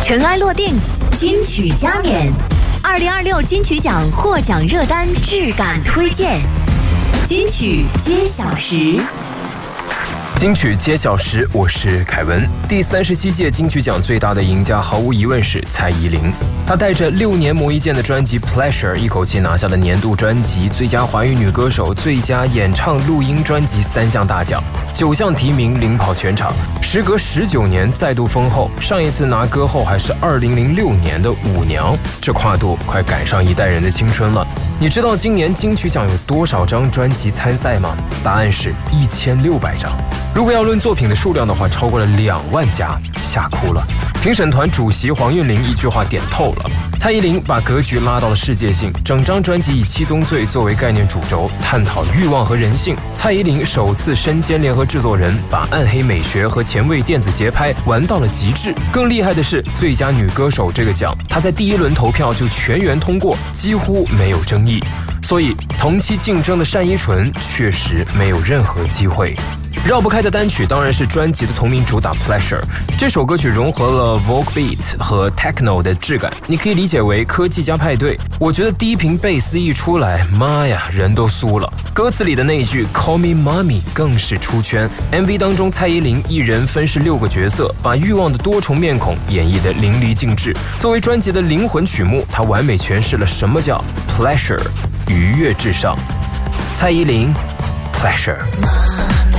尘埃落定，金曲加冕，2026金曲奖获奖热单质感推荐，金曲揭晓时。 金曲揭晓时，我是凯文。第37届金曲奖最大的赢家毫无疑问是蔡依林，她带着6年磨一剑的专辑《Pleasure》一口气拿下了年度专辑、最佳华语女歌手、最佳演唱录音专辑3项大奖，9项提名领跑全场。时隔19年再度封后，上一次拿歌后还是2006年的舞娘，这跨度快赶上一代人的青春了。你知道今年金曲奖有多少张专辑参赛吗？答案是1600张。如果要论作品的数量的话，超过了2万家，吓哭了。评审团主席黄韵玲一句话点透了：蔡依林把格局拉到了世界性，整张专辑以七宗罪作为概念主轴，探讨欲望和人性。蔡依林首次身兼联合制作人，把暗黑美学和前卫电子节拍玩到了极致。更厉害的是，最佳女歌手这个奖，她在第1轮投票就全员通过，几乎没有争议。所以同期竞争的单依纯确实没有任何机会。绕不开的单曲当然是专辑的同名主打 Pleasure。 这首歌曲融合了 Vogue Beat 和 Techno 的质感，你可以理解为科技加派对。我觉得低频贝斯一出来，妈呀，人都酥了。歌词里的那一句 Call me mommy 更是出圈。 MV 当中，蔡依林一人分饰6个角色，把欲望的多重面孔演绎得淋漓尽致。作为专辑的灵魂曲目，它完美诠释了什么叫 Pleasure， 愉悦至上。蔡依林 Pleasure。